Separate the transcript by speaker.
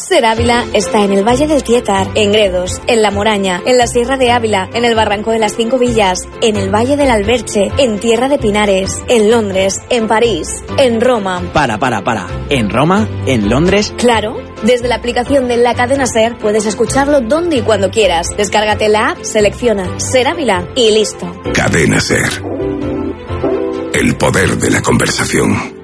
Speaker 1: Ser Ávila está en el Valle del Tietar, en Gredos, en La Moraña, en la Sierra de Ávila, en el Barranco de las 5 Villas, en el Valle del Alberche, en Tierra de Pinares, en Londres, en París, en Roma.
Speaker 2: Para. ¿En Roma? ¿En Londres?
Speaker 1: Claro. Desde la aplicación de la cadena SER puedes escucharlo donde y cuando quieras. Descárgate la app, selecciona Ser Ávila y listo.
Speaker 3: Cadena SER. El poder de la conversación.